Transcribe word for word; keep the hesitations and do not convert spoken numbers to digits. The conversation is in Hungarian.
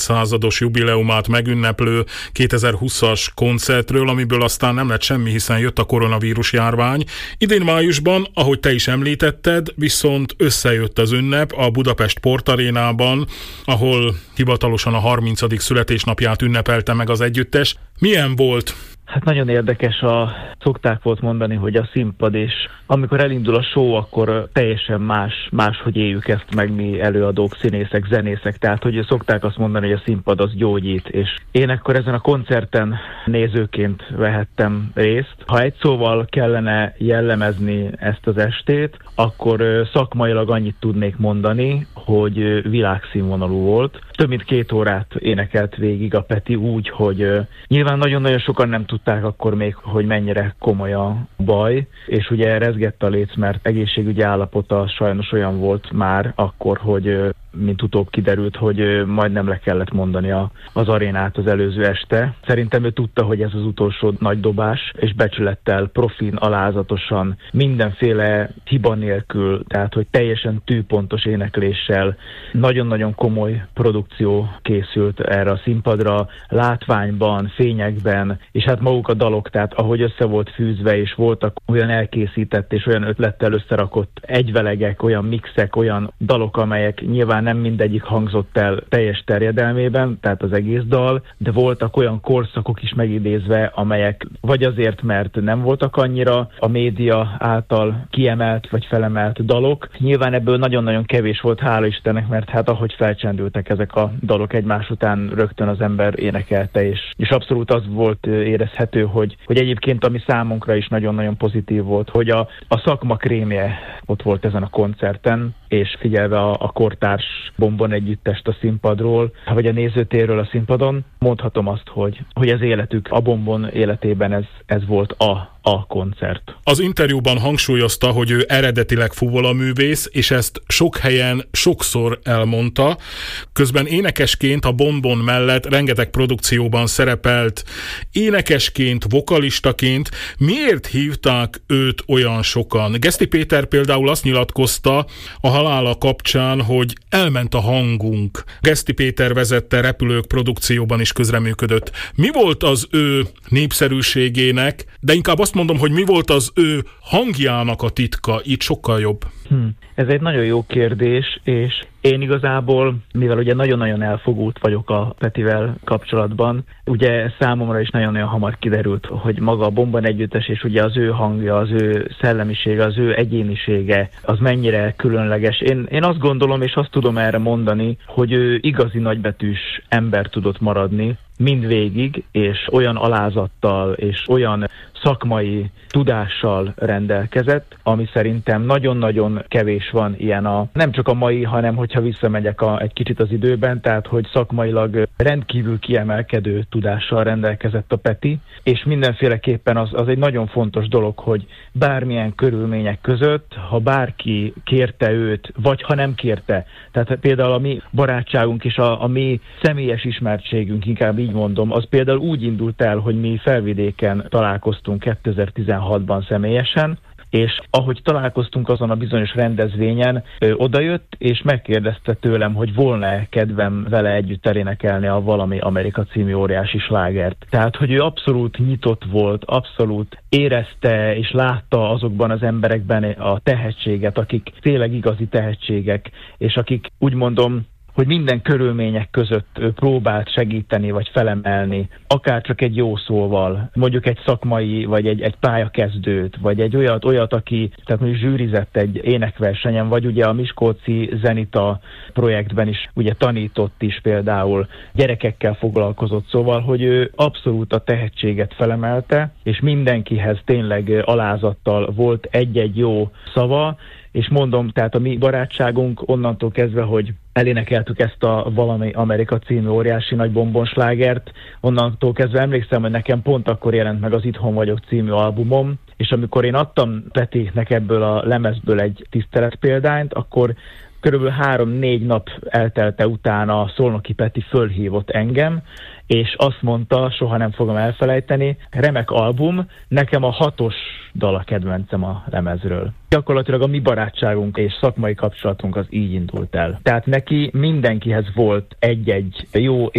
évszázados jubileumát megünneplő kétezer-húszas koncertről, amiből aztán nem lett semmi, hiszen jött a koronavírus járvány. Idén májusban, ahogy te is említetted, viszont összejött az ünnep a Budapest Portarénában, ahol hivatalosan a harmincadik születésnapját ünnepelte meg az együttes. Milyen volt? Hát nagyon érdekes, a szokták volt mondani, hogy a színpad, és amikor elindul a show, akkor teljesen más, máshogy éljük ezt meg mi előadók, színészek, zenészek, tehát hogy szokták azt mondani, hogy a színpad az gyógyít, és én akkor ezen a koncerten nézőként vehettem részt. Ha egy szóval kellene jellemezni ezt az estét, akkor szakmailag annyit tudnék mondani, hogy világszínvonalú volt. Több mint két órát énekelt végig a Peti úgy, hogy nyilván nagyon-nagyon sokan nem tudták akkor még, hogy mennyire komoly a baj, és ugye rezgett a léc, mert egészségügyi állapota sajnos olyan volt már akkor, hogy mint utóbb kiderült, hogy majdnem le kellett mondani a, az arénát az előző este. Szerintem ő tudta, hogy ez az utolsó nagy dobás, és becsülettel, profin, alázatosan, mindenféle hiba nélkül, tehát hogy teljesen tűpontos énekléssel, nagyon-nagyon komoly produkció készült erre a színpadra, látványban, fényekben, és hát maguk a dalok, tehát ahogy össze volt fűzve, és voltak olyan elkészített és olyan ötlettel összerakott egyvelegek, olyan mixek, olyan dalok, amelyek nyilván nem mindegyik hangzott el teljes terjedelmében, tehát az egész dal, de voltak olyan korszakok is megidézve, amelyek vagy azért, mert nem voltak annyira a média által kiemelt vagy felemelt dalok. Nyilván ebből nagyon-nagyon kevés volt, hála Istennek, mert hát ahogy felcsendültek ezek a dalok egymás után, rögtön az ember énekelte, és, és abszolút az volt érezhető, hogy, hogy egyébként ami számunkra is nagyon-nagyon pozitív volt, hogy a, a szakma krémje ott volt ezen a koncerten, és figyelve a, a kortárs Bombon együttest a színpadról, vagy a nézőtérről a színpadon, mondhatom azt, hogy, hogy ez életük, a Bombon életében ez, ez volt a a koncert. Az interjúban hangsúlyozta, hogy ő eredetileg fuvolaművész, és ezt sok helyen sokszor elmondta. Közben énekesként a Bonbon mellett rengeteg produkcióban szerepelt. Énekesként, vokalistaként miért hívták őt olyan sokan? Geszti Péter például azt nyilatkozta a halála kapcsán, hogy elment a hangunk. Geszti Péter vezette Repülők produkcióban is közreműködött. Mi volt az ő népszerűségének, de inkább azt mondom, hogy mi volt az ő hangjának a titka, így sokkal jobb. Hmm. Ez egy nagyon jó kérdés, és én igazából, mivel ugye nagyon-nagyon elfogult vagyok a Petivel kapcsolatban, ugye számomra is nagyon-nagyon hamar kiderült, hogy maga a Bomban együttes, és ugye az ő hangja, az ő szellemisége, az ő egyénisége, az mennyire különleges. Én, én azt gondolom, és azt tudom erre mondani, hogy ő igazi nagybetűs ember tudott maradni, mindvégig, és olyan alázattal, és olyan szakmai tudással rendelkezett, ami szerintem nagyon-nagyon kevés van ilyen a, nem csak a mai, hanem hogyha visszamegyek a, egy kicsit az időben, tehát hogy szakmailag rendkívül kiemelkedő tudással rendelkezett a Peti, és mindenféleképpen az, az egy nagyon fontos dolog, hogy bármilyen körülmények között, ha bárki kérte őt, vagy ha nem kérte, tehát például a mi barátságunk és a, a mi személyes ismertségünk, inkább így mondom, az például úgy indult el, hogy mi Felvidéken találkoztunk kétezer-tizenhatban személyesen, és ahogy találkoztunk azon a bizonyos rendezvényen, ő odajött, és megkérdezte tőlem, hogy volna-e kedvem vele együtt elénekelni a Valami Amerika című óriási slágert. Tehát, hogy ő abszolút nyitott volt, abszolút érezte és látta azokban az emberekben a tehetséget, akik tényleg igazi tehetségek, és akik úgy mondom, hogy minden körülmények között próbált segíteni, vagy felemelni, akár csak egy jó szóval, mondjuk egy szakmai, vagy egy, egy pályakezdőt, vagy egy olyat, olyat, aki tehát mondjuk zsűrizett egy énekversenyen, vagy ugye a Miskolci Zenita projektben is ugye tanított is például, gyerekekkel foglalkozott, szóval, hogy ő abszolút a tehetséget felemelte, és mindenkihez tényleg alázattal volt egy-egy jó szava, és mondom, tehát a mi barátságunk onnantól kezdve, hogy elénekeltük ezt a Valami Amerika című óriási nagy bombonslágert, onnantól kezdve emlékszem, hogy nekem pont akkor jelent meg az Itthon vagyok című albumom, és amikor én adtam Petinek ebből a lemezből egy tiszteletpéldányt, akkor körülbelül három-négy nap eltelte utána a Szolnoki Peti fölhívott engem, és azt mondta, soha nem fogom elfelejteni, remek album, nekem a hatos dal a kedvencem a lemezről. Gyakorlatilag a mi barátságunk és szakmai kapcsolatunk az így indult el. Tehát neki mindenkihez volt egy-egy jó